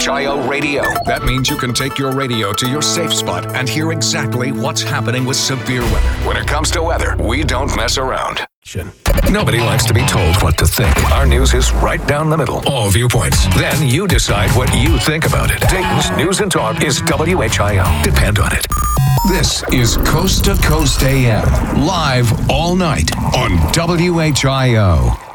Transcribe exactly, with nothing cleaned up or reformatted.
H I O Radio. That means you can take your radio to your safe spot and hear exactly what's happening with severe weather. When it comes to weather, we don't mess around. Nobody likes to be told what to think. Our news is right down the middle. All viewpoints. Then you decide what you think about it. Dayton's News and Talk is W H I O. Depend on it. This is Coast to Coast A M, live all night on W H I O.